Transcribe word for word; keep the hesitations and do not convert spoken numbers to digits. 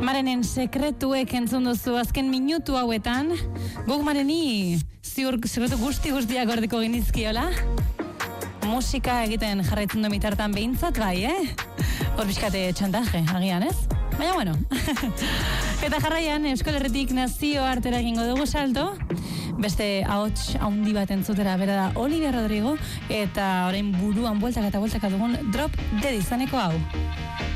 Marenen sekretuek entzun duzu azken minutu hauetan, guk Mareni ziur sekretu guzti guztiak gordeko genizkiola. Musika egiten jarraitzen du mitartan behintzat bai, eh? Hor bizkate txantaje, agian, ez? Baina, bueno. Eta jarraian, Euskal Herritik nazio artera egingo dugu salto. Beste ahots haundi bat entzutera bera da Olivia Rodrigo, eta orain buruan bueltak eta bueltak dugun Drop Dead izaneko hau.